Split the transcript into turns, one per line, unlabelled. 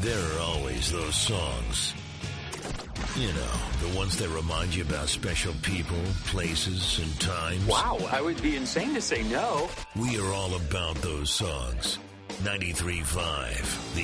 There are always those songs. You know, the ones that remind you about special people, places, and times.
Wow, I would be insane to say no.
We are all about those songs. 93.5,